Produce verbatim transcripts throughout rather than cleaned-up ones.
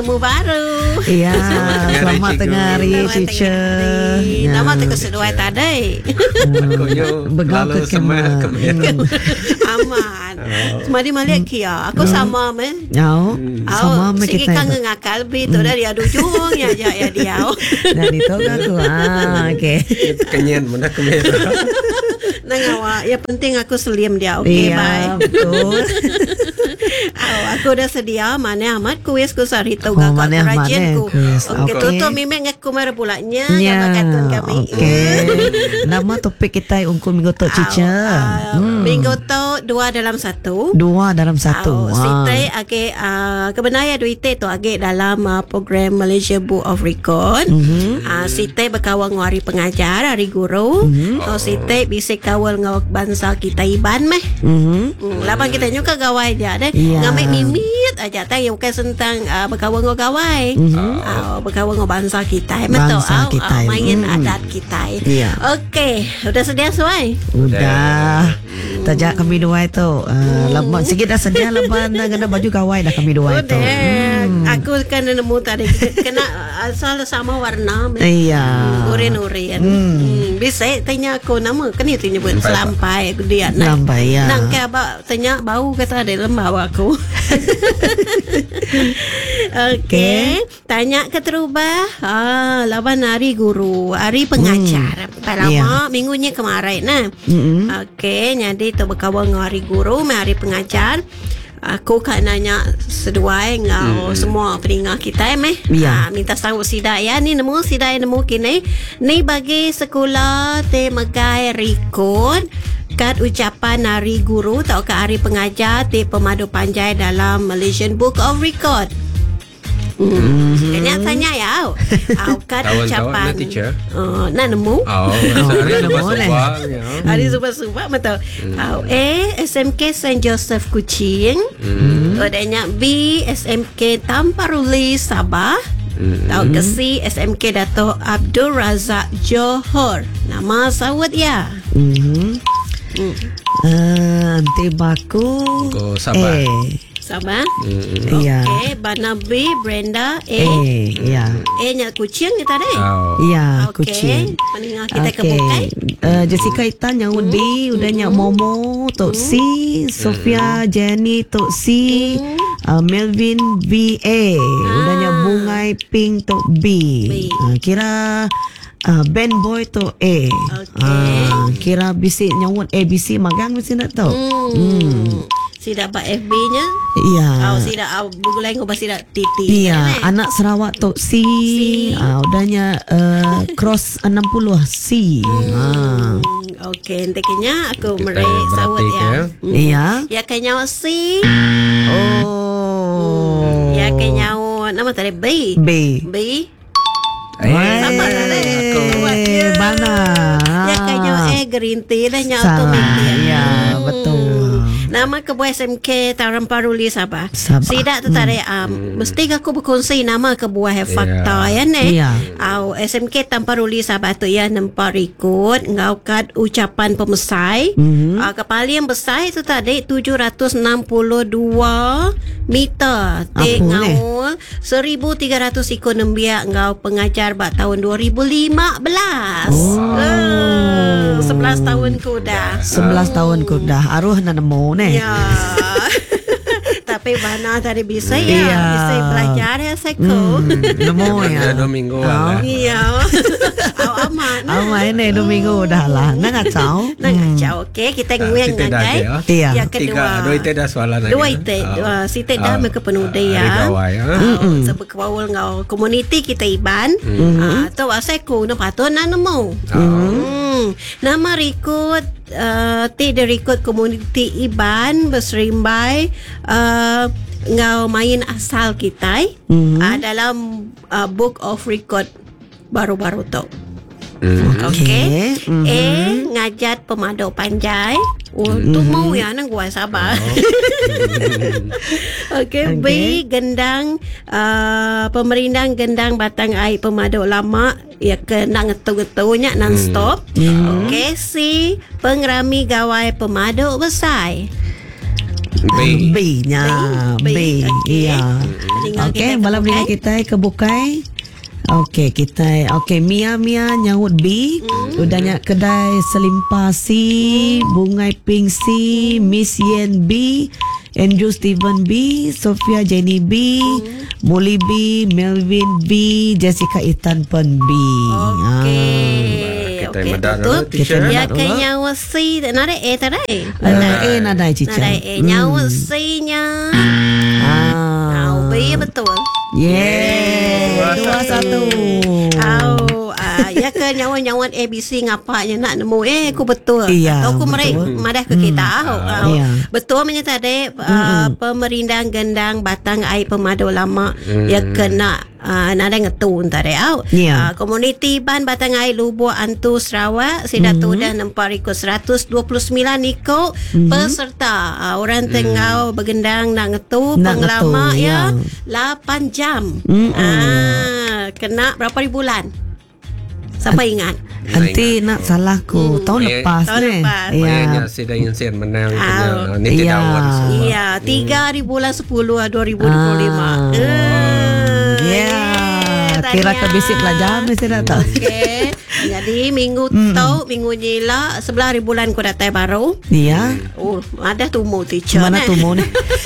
Temu baru. Ya, selamat tengah hari teacher. Nama tu keseduai tadi. Begal ke kemana? Aman. Semadi malik kia. Aku sama me. Yau. Sama me kita. Sikit kangen akal begitu dari adu jung ya ya ya dia. Dan itu aku. Ah, okey. Kenyan mana kamera. Nangawa, ya penting aku selim dia. Okey, bye. Betul. Oh, aku dah sedia mana amat kuis ku sari tau Oh, gak mana kerajian ku. kuis. Okey, Okey. tutup mimik ngaku mara pulanya Ya, gambar kartun kami. okey. Nama topik kita ungkul minggu tu teacher. Uh, Hmm. Minggu tu dua dalam satu. Dua dalam satu. Oh, Siti age uh, kebenaya duite tu age dalam uh, program Malaysia Book of Record. Mhm. Uh, Siti berkawan dengan hari pengajar, hari guru. Mhm. So Siti bisa kawal dengan bangsa kita iban meh. Mhm. Hmm, lapan kita nyuka gawai dia deh. Ya. Ngambil mimit aja tak yang bukan tentang uh, berkawan dengan gawai. Mhm. Uh, berkawan dengan bangsa kita. Bangsa Betul. kita. Uh, main Hmm. adat kita. Ya. Okey, udah sedia suai? Udah. Tajak kami dua itu. Uh, lama sikit dah sedia leban kena baju gawai dah kami dua itu. Udah. Aku kan nemu tadi kena asal sama warna. Iya. Urin-urin. Hmm. Hmm. Bisa tanya aku nama kan itu nyebut selampai aku dia. Selampai, ya. Nang ke abak tanya bau kata ada dalam bau aku. Okey, tanya ke terubah. Ah, lawan hari guru, hari pengajar. Hmm. Lama Yeah. minggunya kemarin nah. Mm-mm. Okey, jadi tu berkawan dengan hari guru, hari pengajar. Aku kan nanya seduai ngau hmm. semua pendengar kita meh. Ya. Ha, minta tahu sida ya ni nemu sida nemu kini. Ni bagi sekolah te megai record kad ucapan hari guru atau ke hari pengajar te pemadu panjai dalam Malaysian Book of Record. Hmm. Mm-hmm. Kena tanya ya. Au kad ucapan. Kawan-kawan teacher. Uh, nak nemu? Oh, hari nemu lepas boleh. ubah ya. Hari subah-subah betul. Au A S M K Saint Joseph Kuching. Hmm. Adanya B S M K Tamparuli Sabah. Tahu ke C S M K Dato' Abdul Razak Johor. Nama sawut ya. Mhm. Hmm. Uh, nanti baku. Go Sabah. Eh. Sabah. Hmm. Iya. Okey, Bana B Brenda A. Eh, ya. A nya kucing kita deh. Oh. Ya, Okey. kucing. Pendengar kita Okey. kebukai. Uh, Jessica Ita nyaut B, udah nyak Momo, Tok C, Sofia Jenny, Tok C, uh, Melvin V A, udah nyak Bungai Pink, Tok B. B. Uh, kira uh, Ben Boy Tok A. Okey. Uh, kira bisik nyawut A B C magang mesti nak tahu. Hmm. Si dapat F B-nya. Iya. Oh, si dah bugulai ngubah si dah titi. Iya, anak Sarawak Tok C, ah, udahnya uh, cross enam puluh C. Ah. Okey, enteknya aku Kita meri sawut berarti ya. ya. Hmm. Iya. Ya kenya C. Oh. Ya kenya nama tadi B. B. B. Eh, sama lah, eh. Eh, mana? Ya kenya E green tea dah nya Salah. automatic. Ya, betul. Nama kebuah S M K Taramparuli Sabah. Sabah. Sidak tertarik um, mesti aku berkongsi nama kebuah fakta ya ne. Ya. Au S M K Taramparuli Sabah tu ya nampak rekod ngau kad ucapan pemesai. Mhm. Uh, kapal yang besar itu tadi tujuh ratus enam puluh dua meter. Te Apa ngau seribu tiga ratus ekonom biak ngau pengajar bak tahun dua ribu lima belas. Oh. Uh, sebelas tahun ku dah. sebelas tahun ku dah aruh na nemu ne. Ya. Tapi mana tadi bisa ya. Iya. Bisa belajar ya seko. Hmm, nemu ya. Ada dua minggu Oh. lah. Iya. Au aman. Awak ini dua minggu dah lah. Nak ngacau. Nak kacau. Okey, kita nguyang Kita dah ngagai. ada, ya. Iya. Yang kedua. Tiga, dua itu dah soalan lagi. Dua itu. Dua site dah mereka penuh dia. Hari gawai ya. Oh, sebab kawal ngau komuniti kita iban. Ah, tu aseku na patut na nemu. Hmm. Nama rekod uh, ti the rekod komuniti iban berserimbai uh, ngau main asal kita Mhm. uh, dalam uh, Book of Record baru-baru tu. Hmm. Okey. Mhm. A ngajat pemadau panjai. Untuk mm-hmm. mau ya nang gua sabar. Okey, B gendang uh, pemerindang gendang batang air pemadau lama ya kena ngetu-ngetunya non stop. Mm. Okey, C pengrami gawai pemadau besar. B. B nya B. B. Okey. Iya. Dengan Okey, kita malam kebukai. ni kita kebukai. Okey, kita okey Mia Mia nyawut B. Udah nyak kedai Selimpah C, Bungai Pink C, Miss Yen B, Andrew Steven B, Sofia Jenny B, Molly B, Melvin B, Jessica Ethan pun B. Okey. Kita Okey, medal tu. dulu, teacher. Kita Ya medal ke dulu. nyawa C nare A tadi. Ah. Eh, nadai cica. Nare A nyawa C nya. Ah. Au B betul. Yeah. Dua Dua satu. Au ah, ya ke nyawa-nyawa A B C ngapaknya nak nemu eh aku betul. Iya, Aku merek betul. madah ke kita. Au, au. Iya. Betul menyata tadi uh, pemerindang gendang batang air pemadu lama ya kena uh, nada ngetun tadi au. Iya. Uh, komuniti ban batang air Lubuk Antu Sarawak sida tu dah nampak riko seratus dua puluh sembilan niko peserta uh, orang tengah bergendang nak ngetu Nak penglama ngetu, ya ya. lapan jam. Mm-mm. Ah, kena berapa ribu bulan? Siapa ingat? Nanti nak salahku tahun Eh, lepas tahun ni. lepas. Maknanya Ya. si Dayan Sen menang. Ah. Kena. Ni tidak Iya. awal semua. Iya, tiga ribu bulan sepuluh dua ribu dua puluh lima. Ah. Eh, Ya. Kira ke bisik pelajar mesti dah tahu. Okey. Jadi minggu tu, minggu nyila sebelah ribu bulan ku datang baru. Iya. Oh, ada tumu teacher. Mana tu mau ni?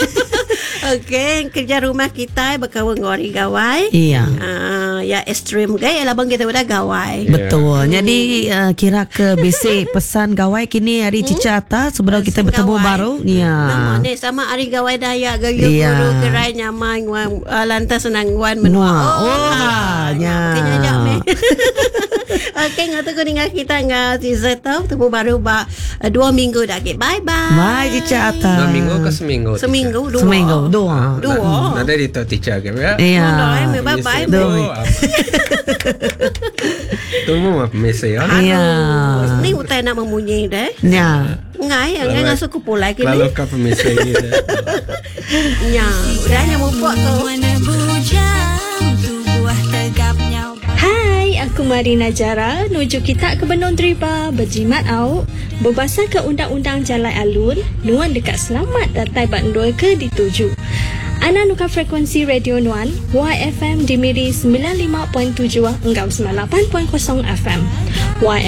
Okey, kerja rumah kita berkawan ngori gawai. Iya. Ah, ya ekstrim gay, abang kita udah gawai. Betul. Jadi uh, kira ke bisik pesan gawai kini hari cica atas sebelum kita Pesan bertemu gawai. baru. Nama Ya. ni sama hari gawai daya gaya Iya. guru gerai nyaman wan uh, lantas senang wan menua. Menua. Oh, ya. Kena ajak me. Okey, ngatu ku dengan kita ngah teaser tu temu baru ba uh, dua minggu dah. Okay, bye bye. Bye cica atas. Dua minggu ke seminggu? Seminggu dua. Seminggu dua. Dua. Nada di tahu teacher ke ya? Iya. Bye bye bye. Dua. Tunggu mah mesej ya. Iya. Ni utai nak memunyi deh. Ya. Ngai, ngai ngasuh ku pulai kini. Lalu ke pemisah ini. Nya, udah nya mupok tu. Hai, aku Marina Jara. Nuju kita ke Benong Driba, berjimat au. Berbasar ke Undang-Undang Jalan Alun, nuan dekat selamat datai bandul ke dituju. Ana nuka frekuensi Radio Nuan, Y F M di Miri sembilan puluh lima perpuluhan tujuh, enggak sembilan puluh lapan perpuluhan kosong F M. Y